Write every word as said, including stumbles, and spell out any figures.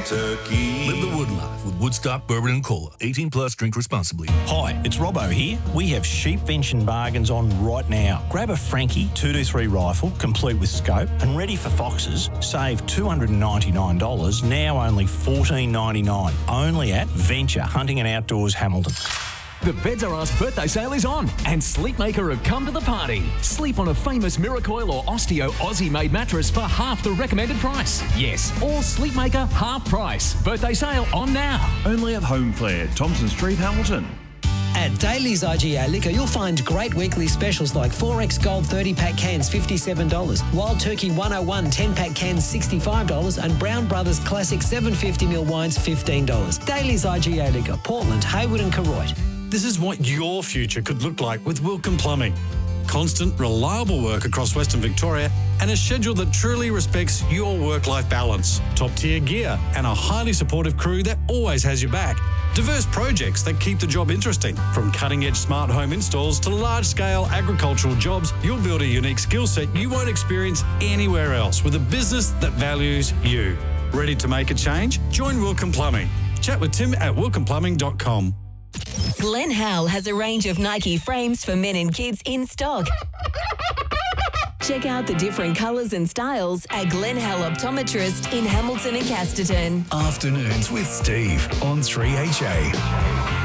turkey. Live the wood life with Woodstock Bourbon and Cola. eighteen plus, drink responsibly. Hi, it's Robbo here. We have sheepvention bargains on right now. Grab a Frankie two twenty-three rifle, complete with scope, and ready for foxes. Save two hundred ninety-nine dollars, now only fourteen ninety-nine. Only at Venture Hunting and Outdoors Hamilton. The Beds R Us birthday sale is on, and Sleepmaker have come to the party. Sleep on a famous Miracoil or Osteo Aussie-made mattress for half the recommended price. Yes, all Sleepmaker half price. Birthday sale on now. Only at Home Flare, Thompson Street, Hamilton. At Daly's I G A Liquor, you'll find great weekly specials like four X Gold thirty-pack cans, fifty-seven dollars, Wild Turkey one oh one ten-pack cans, sixty-five dollars, and Brown Brothers Classic seven fifty milliliter wines, fifteen dollars. Daly's I G A Liquor, Portland, Hayward and Koroit. This is what your future could look like with Wilcombe Plumbing. Constant, reliable work across Western Victoria and a schedule that truly respects your work-life balance. Top-tier gear and a highly supportive crew that always has your back. Diverse projects that keep the job interesting. From cutting-edge smart home installs to large-scale agricultural jobs, you'll build a unique skill set you won't experience anywhere else with a business that values you. Ready to make a change? Join Wilcombe Plumbing. Chat with Tim at wilcombe plumbing dot com. Glen Howell has a range of Nike frames for men and kids in stock. Check out the different colours and styles at Glen Howell Optometrist in Hamilton and Casterton. Afternoons with Steve on three H A.